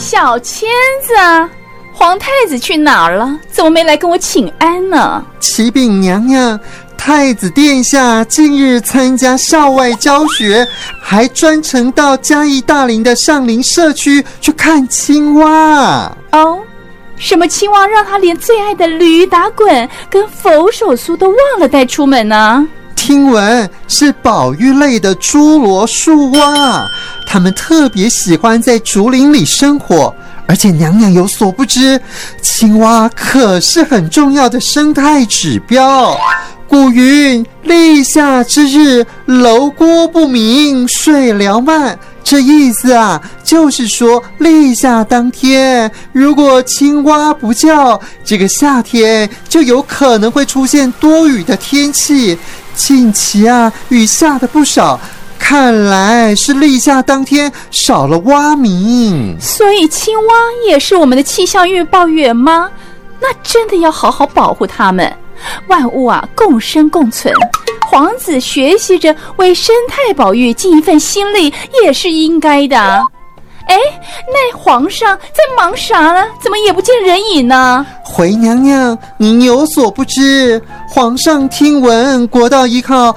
小签子啊，皇太子去哪儿了？怎么没来跟我请安呢？ 启禀娘娘，太子殿下近日参加校外教学，还专程到嘉义大林的上林社区去看青蛙。 哦，什么青蛙让他连最爱的驴打滚跟佛手酥都忘了带出门呢？ 听闻是保育类的侏罗树蛙，它们特别喜欢在竹林里生活，而且娘娘有所不知，青蛙可是很重要的生态指标。古云：立夏之日，楼锅不鸣，水疗慢。这意思啊，就是说立夏当天，如果青蛙不叫，这个夏天就有可能会出现多雨的天气。近期啊，雨下的不少，看来是立夏当天少了蛙鸣。 所以青蛙也是我们的气象预报员吗？那真的要好好保护它们。万物啊，共生共存，皇子学习着为生态保育尽一份心力也是应该的。哎，那皇上在忙啥呢？怎么也不见人影呢？ 回娘娘，您有所不知，皇上听闻国道1号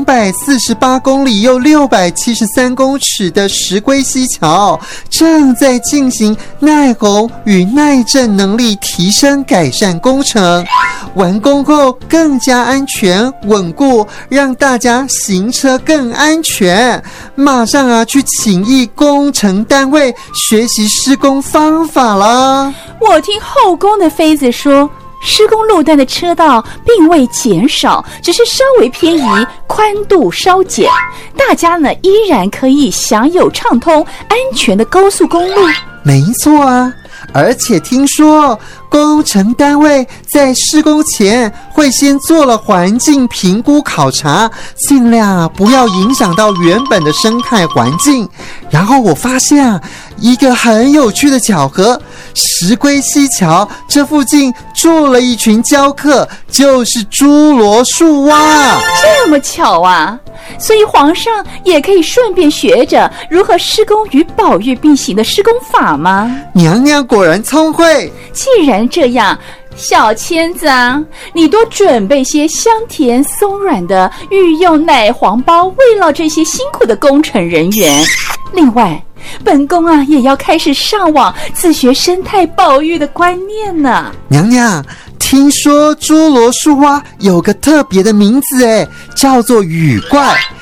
248公里又673公尺的石龟溪桥正在进行耐洪与耐震能力提升改善工程，完工后更加安全稳固，让大家行车更安全。马上啊，去请益工程单位学习施工方法啦。 我听后宫的妃子说，施工路段的车道并未减少，只是稍微偏移，宽度稍减，大家呢依然可以享有畅通安全的高速公路。 没错啊，而且听说工程单位在施工前会先做了环境评估考察，尽量不要影响到原本的生态环境。然后我发现啊，一个很有趣的巧合，石龟溪桥这附近住了一群教课，就是侏罗树蛙。 这么巧啊！所以皇上也可以顺便学着如何施工与保育并行的施工法吗？ 娘娘果然聪慧。 既然这样，小签子啊，你多准备些香甜松软的御用奶黄包，慰劳这些辛苦的工程人员。另外，本宫啊也要开始上网自学生态保育的观念呢。 娘娘，听说侏罗树蛙有个特别的名字，叫做雨怪。